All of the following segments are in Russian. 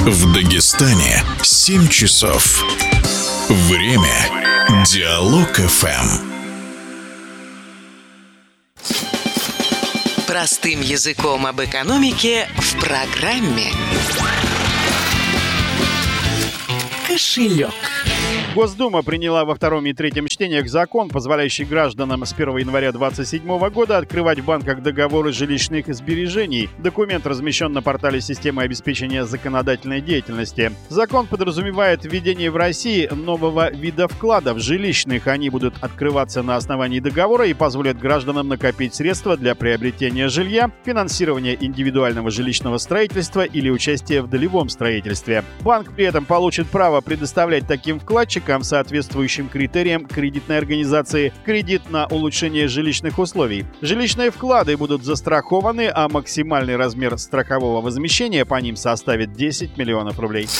В Дагестане 7 часов. Время Диалог ФМ. Простым языком об экономике в программе «Кошелек». Госдума приняла во втором и третьем чтениях закон, позволяющий гражданам с 1 января 2027 года открывать в банках договоры жилищных сбережений. Документ размещен на портале системы обеспечения законодательной деятельности. Закон подразумевает введение в России нового вида вкладов жилищных. Они будут открываться на основании договора и позволят гражданам накопить средства для приобретения жилья, финансирования индивидуального жилищного строительства или участия в долевом строительстве. Банк при этом получит право предоставлять таким вкладчикам, соответствующим критериям кредитной организации, кредит на улучшение жилищных условий. Жилищные вклады будут застрахованы, а максимальный размер страхового возмещения по ним составит 10 миллионов рублей.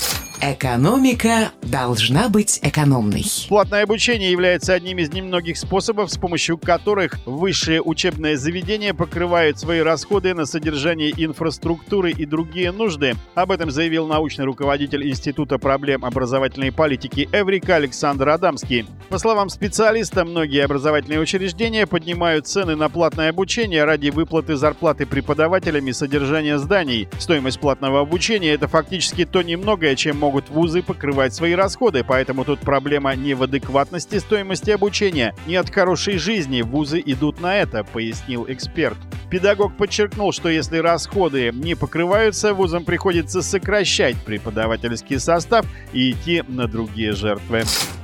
Экономика должна быть экономной. Платное обучение является одним из немногих способов, с помощью которых высшие учебные заведения покрывают свои расходы на содержание инфраструктуры и другие нужды. Об этом заявил научный руководитель Института проблем образовательной политики Эврика Александр Адамский. По словам специалиста, многие образовательные учреждения поднимают цены на платное обучение ради выплаты зарплаты преподавателям и содержания зданий. Стоимость платного обучения – это фактически то немногое, чем могут вузы покрывать свои расходы, поэтому тут проблема не в адекватности стоимости обучения, не от хорошей жизни вузы идут на это, пояснил эксперт. Педагог подчеркнул, что если расходы не покрываются, вузам приходится сокращать преподавательский состав и идти на другие жертвы.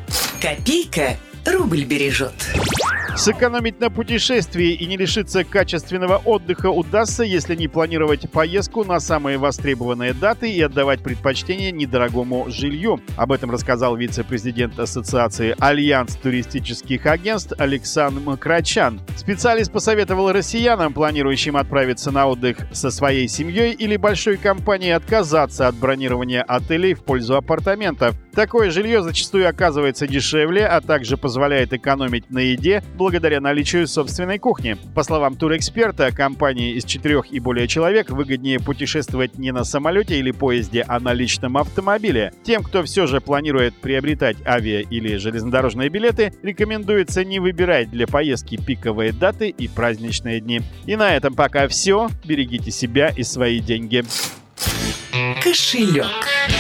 Копейка рубль бережет. Сэкономить на путешествии и не лишиться качественного отдыха удастся, если не планировать поездку на самые востребованные даты и отдавать предпочтение недорогому жилью. Об этом рассказал вице-президент Ассоциации «Альянс туристических агентств» Александр Макрачан. Специалист посоветовал россиянам, планирующим отправиться на отдых со своей семьей или большой компанией, отказаться от бронирования отелей в пользу апартаментов. Такое жилье зачастую оказывается дешевле, а также позволяет экономить на еде благодаря наличию собственной кухни. По словам турэксперта, компании из 4 и более человек выгоднее путешествовать не на самолете или поезде, а на личном автомобиле. Тем, кто все же планирует приобретать авиа- или железнодорожные билеты, рекомендуется не выбирать для поездки пиковые даты и праздничные дни. И на этом пока все. Берегите себя и свои деньги. Кошелек.